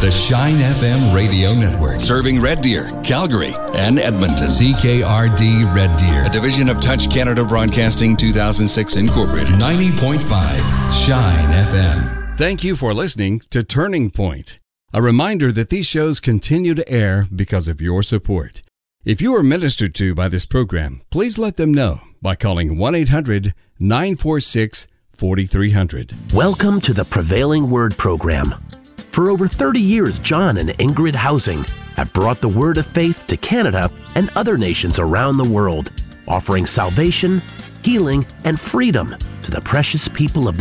The Shine FM radio network. Serving Red Deer, Calgary, and Edmonton. CKRD Red Deer. A division of Touch Canada Broadcasting 2006 Incorporated. 90.5 Shine FM. Thank you for listening to Turning Point. A reminder that these shows continue to air because of your support. If you are ministered to by this program, please let them know by calling 1-800-946-4300. Welcome to the Prevailing Word program. For over 30 years, John and Ingrid Housing have brought the word of faith to Canada and other nations around the world, offering salvation, healing, and freedom to the precious people of